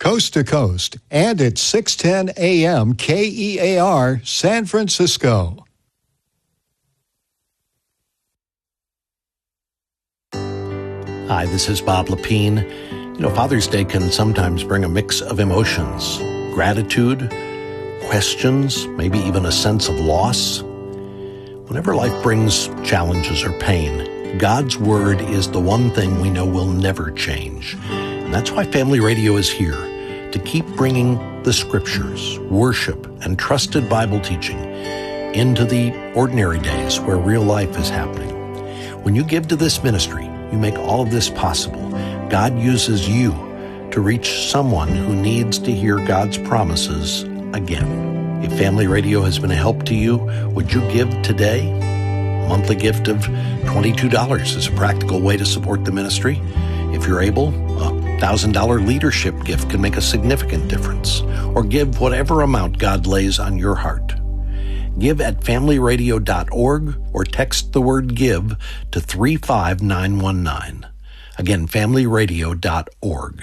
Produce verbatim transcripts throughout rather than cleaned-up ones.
coast to coast, and at six ten A M K E A R, San Francisco. Hi, this is Bob Lepine. You know, Father's Day can sometimes bring a mix of emotions, gratitude, questions, maybe even a sense of loss. Whenever life brings challenges or pain, God's Word is the one thing we know will never change. And that's why Family Radio is here, to keep bringing the Scriptures, worship, and trusted Bible teaching into the ordinary days where real life is happening. When you give to this ministry, you make all of this possible. God uses you to reach someone who needs to hear God's promises again. If Family Radio has been a help to you, would you give today? A monthly gift of twenty-two dollars is a practical way to support the ministry. If you're able, a one thousand dollars leadership gift can make a significant difference. Or give whatever amount God lays on your heart. Give at family radio dot org or text the word GIVE to three five nine one nine. Again, family radio dot org.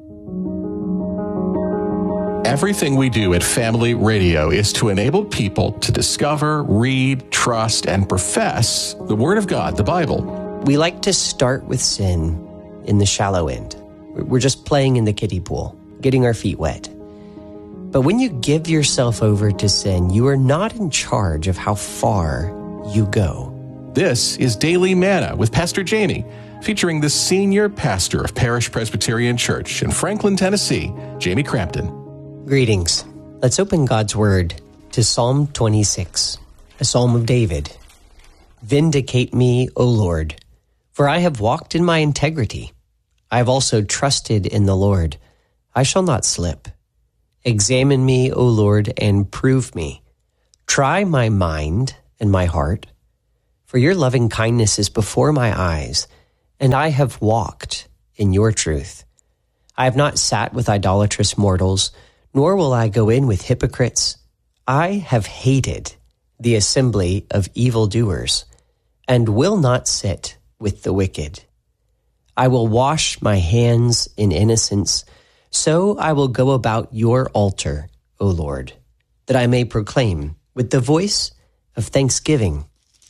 Everything we do at Family Radio is to enable people to discover, read, trust, and profess the Word of God, the Bible. We like to start with sin in the shallow end. We're just playing in the kiddie pool, getting our feet wet. But when you give yourself over to sin, you are not in charge of how far you go. This is Daily Manna with Pastor Jamie, featuring the senior pastor of Parish Presbyterian Church in Franklin, Tennessee, Jamie Crampton. Greetings. Let's open God's Word to Psalm twenty-six, a psalm of David. Vindicate me, O Lord, for I have walked in my integrity. I have also trusted in the Lord. I shall not slip. Examine me, O Lord, and prove me. Try my mind and my heart. For your loving kindness is before my eyes, and I have walked in your truth. I have not sat with idolatrous mortals, nor will I go in with hypocrites. I have hated the assembly of evildoers, and will not sit with the wicked. I will wash my hands in innocence, so I will go about your altar, O Lord, that I may proclaim with the voice of thanksgiving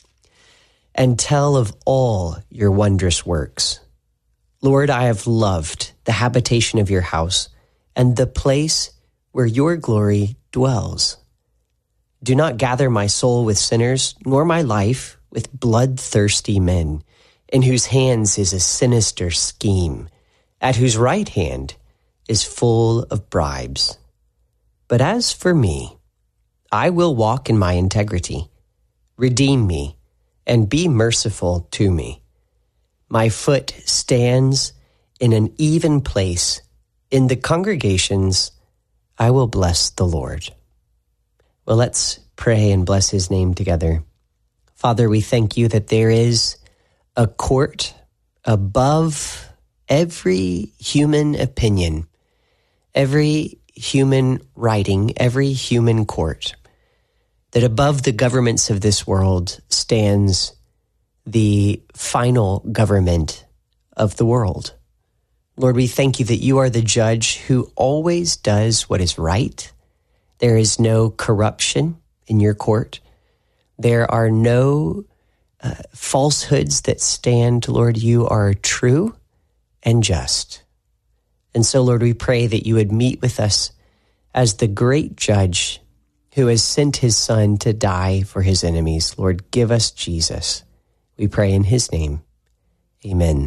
and tell of all your wondrous works. Lord, I have loved the habitation of your house and the place where your glory dwells. Do not gather my soul with sinners, nor my life with bloodthirsty men, in whose hands is a sinister scheme, at whose right hand is full of bribes. But as for me, I will walk in my integrity. Redeem me, and be merciful to me. My foot stands in an even place. In the congregations, I will bless the Lord. Well, let's pray and bless his name together. Father, we thank you that there is a court above every human opinion, every human writing, every human court, that above the governments of this world stands the final government of the world. Lord, we thank you that you are the judge who always does what is right. There is no corruption in your court. There are no uh, falsehoods that stand. Lord, you are true and just. And so, Lord, we pray that you would meet with us as the great judge who has sent his son to die for his enemies. Lord, give us Jesus. We pray in his name. Amen.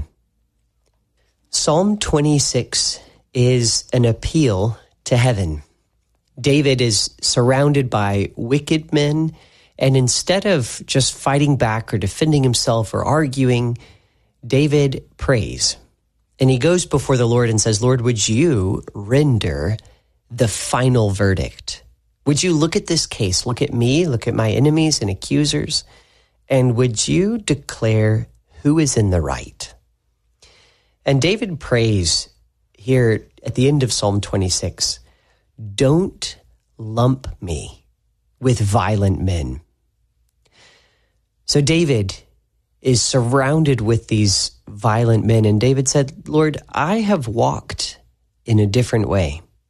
Psalm twenty-six is an appeal to heaven. David is surrounded by wicked men, and instead of just fighting back or defending himself or arguing, David prays. And he goes before the Lord and says, Lord, would you render the final verdict? Would you look at this case, look at me, look at my enemies and accusers, and would you declare who is in the right? And David prays here at the end of Psalm twenty-six, don't lump me with violent men. So David is surrounded with these violent men, and David said, Lord, I have walked in a different way.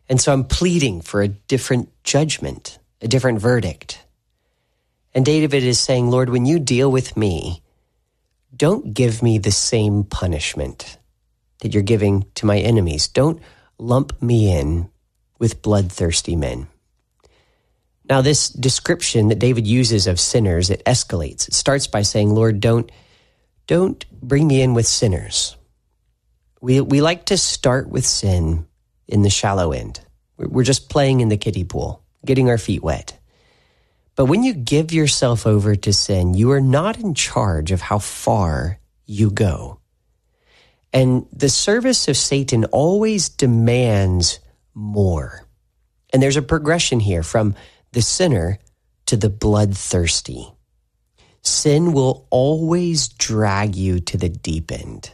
And so I'm pleading for a different judgment, a different verdict. And David is saying, Lord, when you deal with me, don't give me the same punishment that you're giving to my enemies. Don't lump me in with bloodthirsty men. Now, this description that David uses of sinners, it escalates. It starts by saying, Lord, don't, don't bring me in with sinners. We, we like to start with sin in the shallow end. We're just playing in the kiddie pool, getting our feet wet. But when you give yourself over to sin, you are not in charge of how far you go. And the service of Satan always demands more. And there's a progression here from the sinner to the bloodthirsty. Sin will always drag you to the deep end.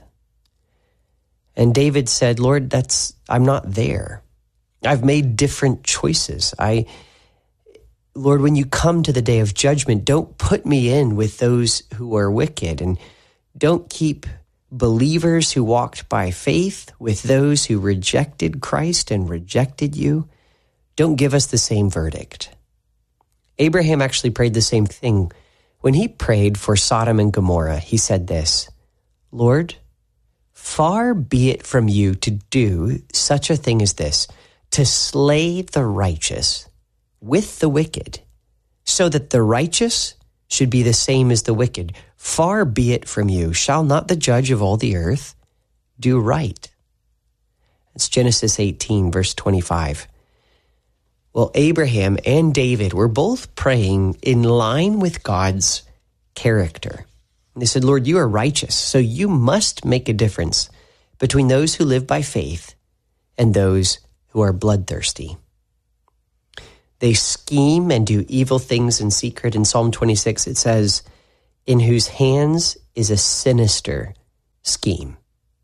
And David said, Lord, that's I'm not there. I've made different choices. I Lord, when you come to the day of judgment, don't put me in with those who are wicked, and don't keep believers who walked by faith with those who rejected Christ and rejected you. Don't give us the same verdict. Abraham actually prayed the same thing. When he prayed for Sodom and Gomorrah, he said this, Lord, far be it from you to do such a thing as this, to slay the righteous with the wicked, so that the righteous should be the same as the wicked. Far be it from you. Shall not the judge of all the earth do right? It's Genesis eighteen, verse twenty-five. Well, Abraham and David were both praying in line with God's character. And they said, Lord, you are righteous, so you must make a difference between those who live by faith and those who are bloodthirsty. They scheme and do evil things in secret. In Psalm twenty-six, it says, in whose hands is a sinister scheme.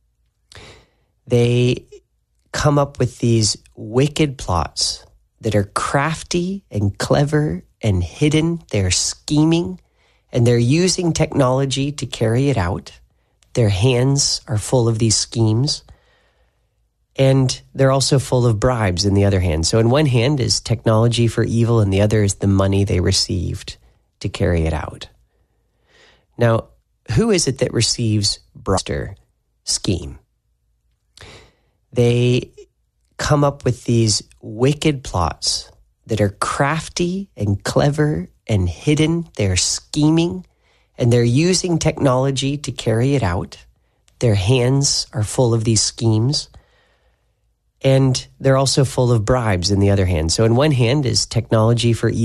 They come up with these wicked plots that are crafty and clever and hidden. They're scheming, and they're using technology to carry it out. Their hands are full of these schemes. And they're also full of bribes in the other hand. So in one hand is technology for evil, and the other is the money they received to carry it out. Now, who is it that receives bribes scheme? They come up with these wicked plots that are crafty and clever and hidden. They're scheming, and they're using technology to carry it out. Their hands are full of these schemes. And they're also full of bribes in the other hand. So in one hand is technology for evil.